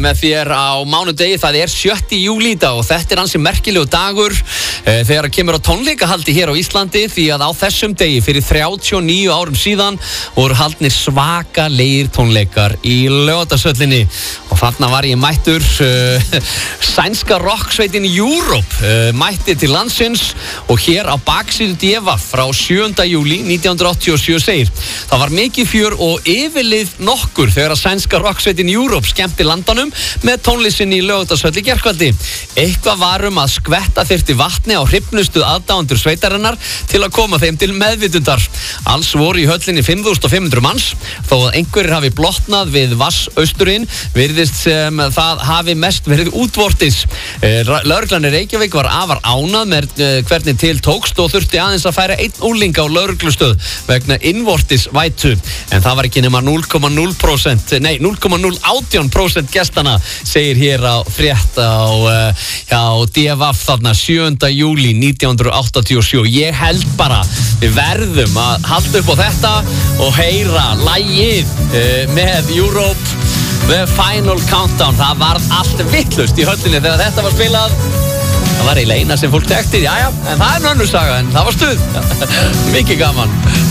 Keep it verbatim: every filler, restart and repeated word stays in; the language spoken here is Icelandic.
með þér á mánudegi. Það er sjötti júlí í dag og þetta er ansi merkilegu dagur þegar kemur á tónleikahaldi hér á Íslandi, því að á þessum degi fyrir þrjátíu og níu árum síðan voru haldnir svakalegir tónleikar í Laugardalshöllinni og þarna var ég mættur uh, sænska rocksveitin Europe uh, mætti til landsins og hér á baksíðu D V frá sjöunda júlí nítján hundruð áttatíu og sjö segir: það var mikið fjör og yfirlið nokkur þegar að sænska rocksveitin Europe skemmti landanum með tónlistinni í Laugardalshöll í gærkvöldi. Eitthvað var um að skvetta þyrfti vatni á hrifnustu aðdáendur sveitarinnar til að koma þeim til meðvitundar. Alls voru í höllinni fimm þúsund fimm hundruð manns, þó að einhverjir hafi blotnað við vatnsausturinn virðist sem það hafi mest verið útvortis. Lögreglan í Reykjavík var afar ánað með hvernig til tókst og þurfti aðeins að færa einn úling á lögreglustöð vegna innvortis vætu, en það var ekki nema núll komma núll prósent, nei núll komma núll átján prósent gestana, segir hér á frétt á uh, hjá D V þarna sjöunda júlí nítján hundruð áttatíu og sjö. Ég held bara við verðum að halda upp á þetta og heyra lagið uh, með Europe, með Final Countdown. Það var allt vitlaust í höllinni þegar þetta var spilað. Það var eiginlega eina sem fólk tekti, jájá, en það er önnur saga, en það var stuð. Mikið gaman.